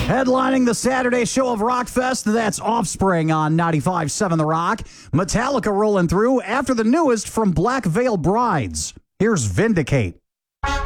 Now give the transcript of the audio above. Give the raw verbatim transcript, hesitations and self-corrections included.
Headlining the Saturday show of Rockfest, that's Offspring on ninety-five point seven The Rock. Metallica rolling through after the newest from Black Veil Brides. Here's Vindicate.